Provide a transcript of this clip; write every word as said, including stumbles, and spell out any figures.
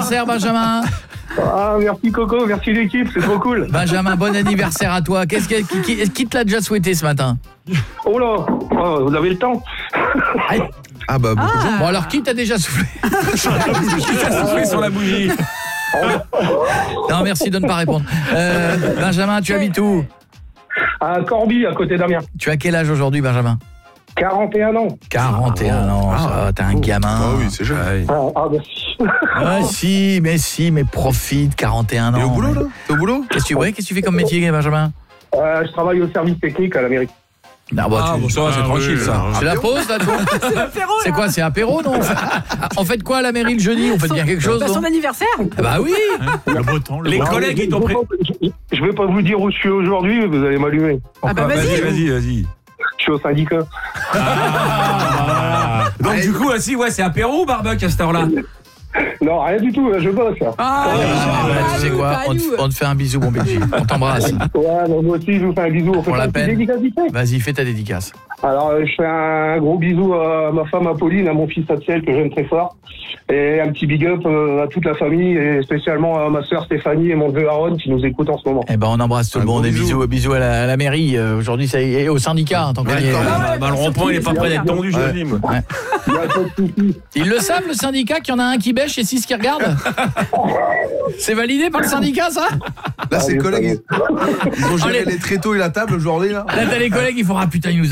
anniversaire, Benjamin. Ah, merci Coco, merci l'équipe, c'est trop cool. Benjamin, bon anniversaire à toi. Qu'est-ce que, qui, qui, qui te l'a déjà souhaité ce matin? Oh là, oh, vous avez le temps. Ah bah beaucoup de gens. Bon alors, qui t'a déjà soufflé? Qui t'a soufflé sur la bougie? Non, merci de ne pas répondre. Euh, Benjamin, tu habites où? À Corbie, à côté d'Amiens. Tu as quel âge aujourd'hui, Benjamin? quarante et un ans. quarante et un ans, ça va, t'es un gamin. Ah oui, c'est jeune. Ah, ah merci. Ah si, mais si, mais profite, quarante et un ans. Et au boulot mais... là? T'es au boulot? Qu'est-ce que tu, ouais, qu'est-ce que tu fais comme métier, Benjamin? euh, Je travaille au service technique à l'Amérique. Non, bah, Ah tu... bon, ça va, c'est Ah, tranquille oui, ça. oui. C'est la pause là, toi? C'est l'apéro, C'est quoi, c'est apéro, non? On fait quoi à la mairie le jeudi? On fait bien quelque chose, Bah, son non? anniversaire. Ah bah oui. Le beau temps, le Les beau temps. collègues, ils t'ont je, pré... vais pas- je, je vais pas vous dire où je suis aujourd'hui, vous allez m'allumer. Ah bah vas-y. Vas-y, vas-y. Je suis au syndicat. Ah, Donc du coup, aussi, ouais, c'est apéro ou barbecue à cette heure-là? Non, rien du tout, je bosse. Ah, Ah, bah, tu sais quoi, on te, on te fait un bisou, mon Benji. On t'embrasse. Ouais, donc moi aussi, je vous fais un bisou. On fait Pour pas la une petite peine. dédicace vite fait. Vas-y, fais ta dédicace. Alors, euh, je fais un gros bisou à ma femme Apolline, à mon fils Axel, que j'aime très fort. Et un petit big up euh, à toute la famille, et spécialement à ma sœur Stéphanie et mon neveu Aaron, qui nous écoutent en ce moment. Eh ben, on embrasse tout Un le monde gros et bisou. bisous, bisous à la, à la mairie. Euh, Aujourd'hui, ça y est, et au syndicat, en tant qu'on y est. D'accord. bah, bah, le rond-point, il est pas prêt d'être tendu, je Ouais. dis, moi. Il y a pas de souci. Ils le savent, le syndicat, qu'il y en a un qui bêche et six qui regardent? C'est validé par le syndicat, ça? Là, ses Allez, collègues, ils, ils ont géré Allez. les tréteaux et la table aujourd'hui là. Là, t'as les collègues, ils font « Ah putain, il nous